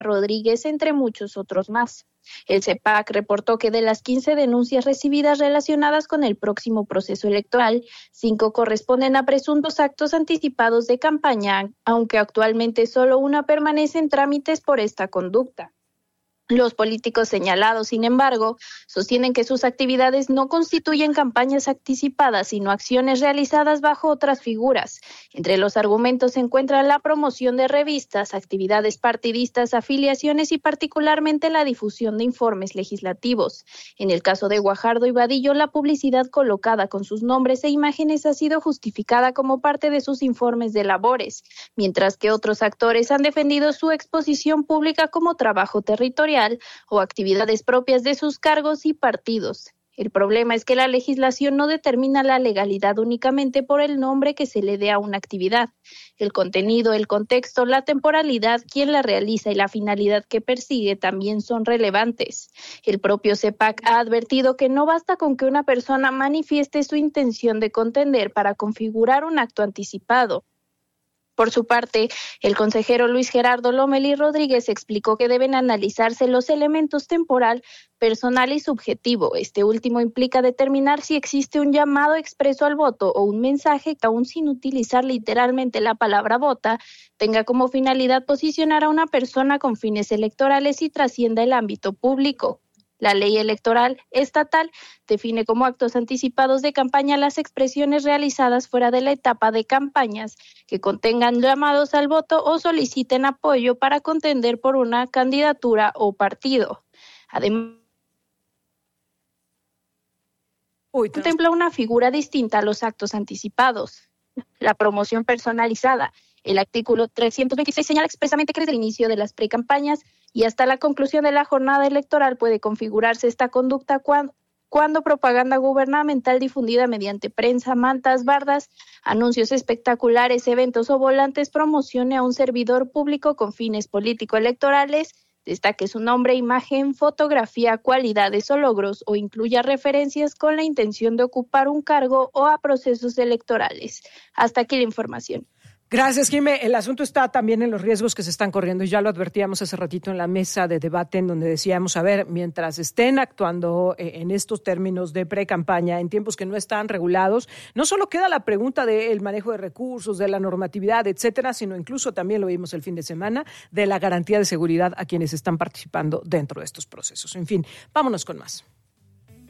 Rodríguez, entre muchos otros más. El CEPAC reportó que de las 15 denuncias recibidas relacionadas con el próximo proceso electoral, 5 corresponden a presuntos actos anticipados de campaña, aunque actualmente solo una permanece en trámites por esta conducta. Los políticos señalados, sin embargo, sostienen que sus actividades no constituyen campañas anticipadas, sino acciones realizadas bajo otras figuras. Entre los argumentos se encuentra la promoción de revistas, actividades partidistas, afiliaciones y particularmente la difusión de informes legislativos. En el caso de Guajardo y Vadillo, la publicidad colocada con sus nombres e imágenes ha sido justificada como parte de sus informes de labores, mientras que otros actores han defendido su exposición pública como trabajo territorial o actividades propias de sus cargos y partidos. El problema es que la legislación no determina la legalidad únicamente por el nombre que se le dé a una actividad. El contenido, el contexto, la temporalidad, quién la realiza y la finalidad que persigue también son relevantes. El propio CEPAC ha advertido que no basta con que una persona manifieste su intención de contender para configurar un acto anticipado. Por su parte, el consejero Luis Gerardo Lomelí Rodríguez explicó que deben analizarse los elementos temporal, personal y subjetivo. Este último implica determinar si existe un llamado expreso al voto o un mensaje que, aún sin utilizar literalmente la palabra vota, tenga como finalidad posicionar a una persona con fines electorales y trascienda el ámbito público. La ley electoral estatal define como actos anticipados de campaña las expresiones realizadas fuera de la etapa de campañas que contengan llamados al voto o soliciten apoyo para contender por una candidatura o partido. Además, contempla una figura distinta a los actos anticipados. La promoción personalizada. El artículo 326 señala expresamente que desde el inicio de las precampañas y hasta la conclusión de la jornada electoral puede configurarse esta conducta cuando propaganda gubernamental difundida mediante prensa, mantas, bardas, anuncios espectaculares, eventos o volantes promocione a un servidor público con fines político-electorales, destaque su nombre, imagen, fotografía, cualidades o logros o incluya referencias con la intención de ocupar un cargo o a procesos electorales. Hasta aquí la información. Gracias, Jimé. El asunto está también en los riesgos que se están corriendo y ya lo advertíamos hace ratito en la mesa de debate en donde decíamos, a ver, mientras estén actuando en estos términos de pre-campaña, en tiempos que no están regulados, no solo queda la pregunta del manejo de recursos, de la normatividad, etcétera, sino incluso también lo vimos el fin de semana, de la garantía de seguridad a quienes están participando dentro de estos procesos. En fin, vámonos con más.